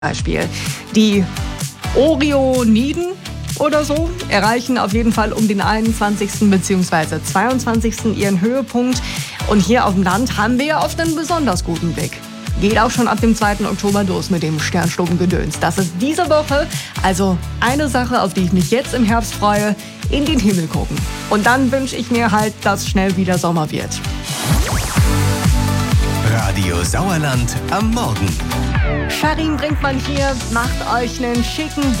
Beispiel. Die Orioniden oder so erreichen auf jeden Fall um den 21. bzw. 22. ihren Höhepunkt. Und hier auf dem Land haben wir ja oft einen besonders guten Blick. Geht auch schon ab dem 2. Oktober los mit dem Sternschnuppengedöns. Das ist diese Woche also eine Sache, auf die ich mich jetzt im Herbst freue, in den Himmel gucken. Und dann wünsche ich mir halt, dass schnell wieder Sommer wird. Radio Sauerland am Morgen. Karin Brinkmann hier, macht euch einen schicken